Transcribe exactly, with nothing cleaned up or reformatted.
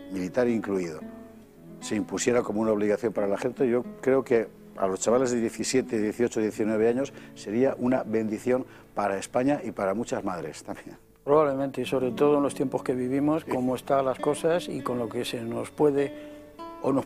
militar incluido, se impusiera como una obligación para la gente, yo creo que a los chavales de diecisiete, dieciocho, diecinueve años sería una bendición para España y para muchas madres también. Probablemente, y sobre todo en los tiempos que vivimos, cómo están las cosas y con lo que se nos puede o nos